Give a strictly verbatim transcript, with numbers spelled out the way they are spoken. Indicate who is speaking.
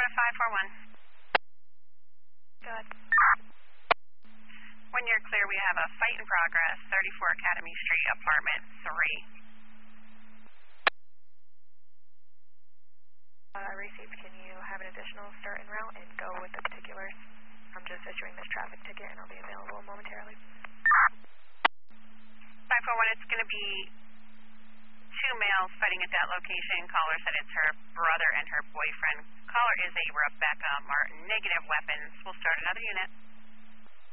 Speaker 1: five four one.
Speaker 2: Go ahead.
Speaker 1: When you're clear, we have a fight in progress, thirty-four Academy Street, apartment three.
Speaker 2: Uh, received, can you have an additional start en route and go with the particulars? I'm just issuing this traffic ticket and I'll be available momentarily.
Speaker 1: five four one, it's going to be two males fighting at that location. Caller said it's her brother and her boyfriend. Caller is a Rebecca Martin. Negative weapons. We'll start another unit.